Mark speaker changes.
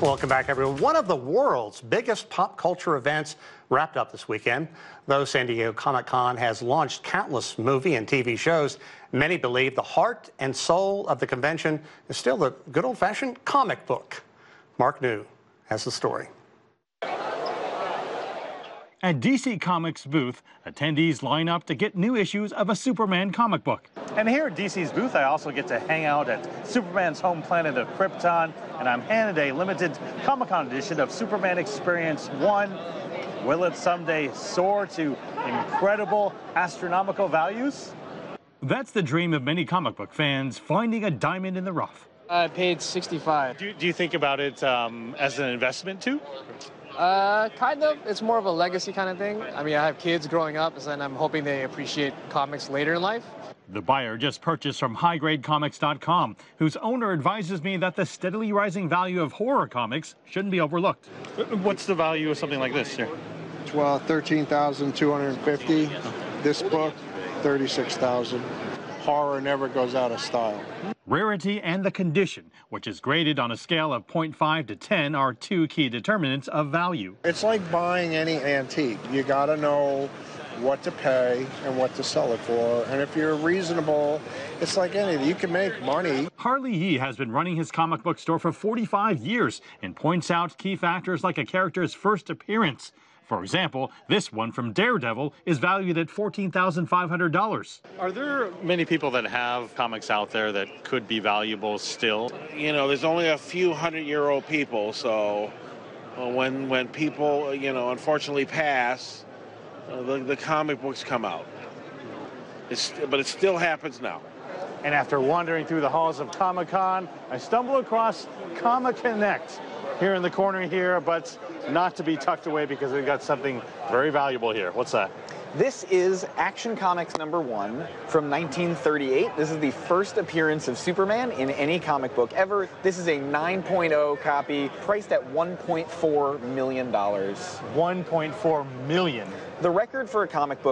Speaker 1: Welcome back, everyone. One of the world's biggest pop culture events wrapped up this weekend. Though San Diego Comic-Con has launched countless movie and TV shows, many believe the heart and soul of the convention is still the good old-fashioned comic book. Mark New has the story.
Speaker 2: At DC Comics' booth, attendees line up to get new issues of a Superman comic book.
Speaker 3: And here at DC's booth, I also get to hang out at Superman's home planet of Krypton, and I'm handed a limited Comic-Con edition of Superman Experience 1. Will it someday soar to incredible astronomical values?
Speaker 2: That's the dream of many comic book fans, finding a diamond in the rough.
Speaker 4: I paid $65.
Speaker 3: Do you think about it as an investment too?
Speaker 4: Kind of. It's more of a legacy kind of thing. I mean, I have kids growing up, and I'm hoping they appreciate comics later in life.
Speaker 2: The buyer just purchased from highgradecomics.com, whose owner advises me that the steadily rising value of horror comics shouldn't be overlooked.
Speaker 3: What's the value of something like this here?
Speaker 5: Well, $13,250. This book, $36,000. Horror never goes out of style.
Speaker 2: Rarity and the condition, which is graded on a scale of 0.5 to 10, are two key determinants of value.
Speaker 5: It's like buying any antique. You got to know what to pay and what to sell it for. And if you're reasonable, it's like anything. You can make money.
Speaker 2: Harley Yee has been running his comic book store for 45 years and points out key factors like a character's first appearance. For example, this one from Daredevil is valued at $14,500.
Speaker 3: Are there many people that have comics out there that could be valuable still?
Speaker 6: You know, there's only a few 100-year-old people, so when people, you know, unfortunately pass, the comic books come out. But it still happens now.
Speaker 3: And after wandering through the halls of Comic-Con, I stumble across Comic Connect here in the corner here, but not to be tucked away because we've got something very valuable here. What's that?
Speaker 7: This is Action Comics #1 from 1938. This is the first appearance of Superman in any comic book ever. This is a 9.0 copy, priced at $1.4 million.
Speaker 3: $1.4 million.
Speaker 7: The record for a comic book